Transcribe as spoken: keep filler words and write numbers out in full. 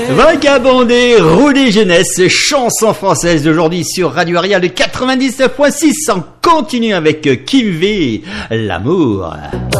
Vagabondé, rouler jeunesse, chanson française d'aujourd'hui sur Radio Arial quatre-vingt-dix-neuf point six. On continue avec Kim V, l'amour.